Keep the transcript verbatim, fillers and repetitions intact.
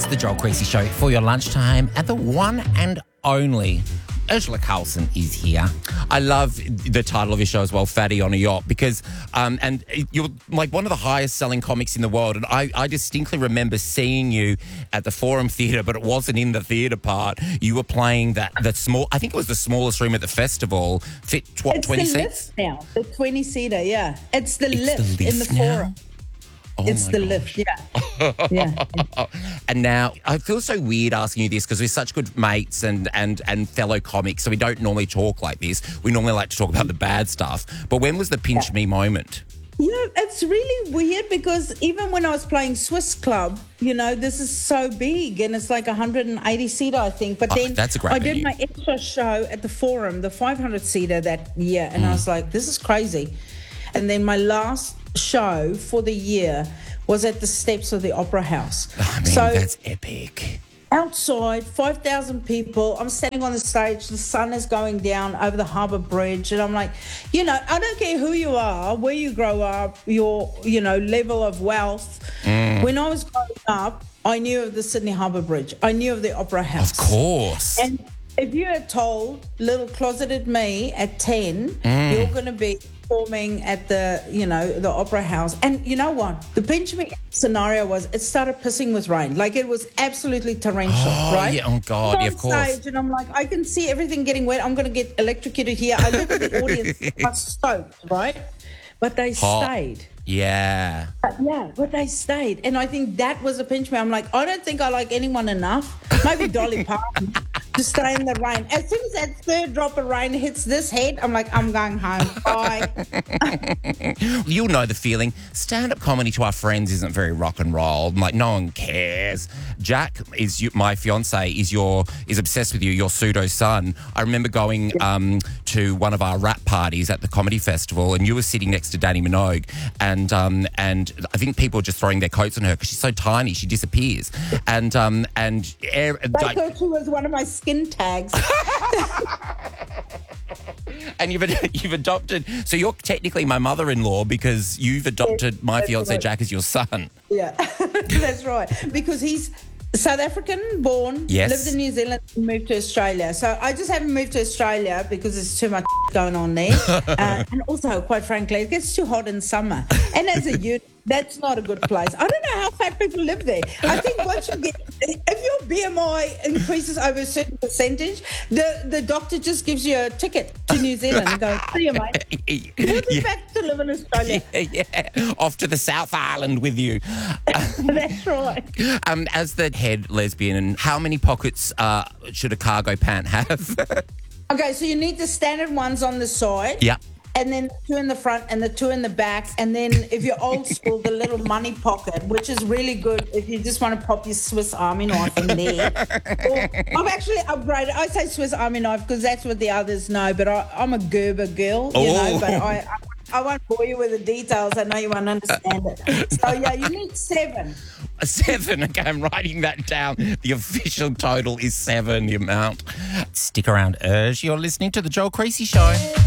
to the Joel Creasy Show for your lunchtime, and the one and only Ursula Carlson is here. I love the title of your show as well, Fatty on a Yacht, because um, and you're like one of the highest selling comics in the world. And I, I distinctly remember seeing you at the Forum Theatre, but it wasn't in the theatre part. You were playing that that small. I think it was the smallest room at the festival. Fit what it's twenty the seats lift now. The twenty seater, yeah. It's the, It's lift, the in the lift now? Forum. Oh it's my the gosh. lift, yeah. yeah. And now I feel so weird asking you this because we're such good mates and, and, and fellow comics, so we don't normally talk like this. We normally like to talk about the bad stuff. But when was the pinch Yeah. me moment? You know, it's really weird because even when I was playing Swiss Club, you know, this is so big and it's like a one hundred eighty seater, I think. But Oh, then that's a great I did venue. my extra show at the Forum, the five hundred seater that year, and I was like, this is crazy. And then my last show for the year was at the steps of the Opera House. I mean, so that's epic. outside, five thousand people. I'm standing on the stage. The sun is going down over the Harbour Bridge. And I'm like, you know, I don't care who you are, where you grow up, your, you know, level of wealth. Mm. When I was growing up, I knew of the Sydney Harbour Bridge. I knew of the Opera House. Of course. And if you had told little closeted me at ten, Mm. you're going to be performing at the, you know, the Opera House. And you know what? The pinch me scenario was it started pissing with rain. Like it was absolutely torrential, Oh, right? yeah. Oh, God. I'm Yeah, on of course. stage and I'm like, I can see everything getting wet. I'm going to get electrocuted here. I look at the audience, are stoked, right? But they Hot. stayed. Yeah. But yeah, but they stayed. And I think that was a pinch me. I'm like, I don't think I like anyone enough. Maybe Dolly Parton to stay in the rain. As soon as that third drop of rain hits this head, I'm like, I'm going home. Bye. You'll know the feeling. Stand-up comedy to our friends isn't very rock and roll. Like, no one cares. Jack is you, my fiance is your is obsessed with you. Your pseudo son. I remember going um, to one of our rap parties at the comedy festival, and you were sitting next to Danny Minogue, and um, and I think people were just throwing their coats on her because she's so tiny, she disappears, and um, and air, I like, thought she was one of my skin tags. and you've you've adopted. So you're technically my mother-in-law because you've adopted my that's fiance right. Jack as your son. Yeah, that's right. Because he's South African born, Yes. lived in New Zealand, and moved to Australia. So I just haven't moved to Australia because there's too much going on there. uh, and also, quite frankly, it gets too hot in summer. And as a youth, that's not a good place. I don't know how fat people live there. I think once you get, if your B M I increases over a certain percentage, the, the doctor just gives you a ticket to New Zealand and goes, see you, mate. We'll be Yeah. back to live in Australia. Yeah, off to the South Island with you. That's right. Um, as the head lesbian, how many pockets uh, should a cargo pant have? Okay, so you need the standard ones on the side. Yeah. And then two in the front and the two in the back. And then if you're old school, the little money pocket, which is really good if you just want to pop your Swiss Army knife in there. Or, I've actually upgraded. I say Swiss Army knife because that's what the others know, but I, I'm a Gerber girl, you Oh. know, but I, I I won't bore you with the details. I know you won't understand it. So, yeah, you need seven. A seven. Okay, I'm writing that down. The official total is seven, the amount. Stick around, Urge. You're listening to The Joel Creasy Show.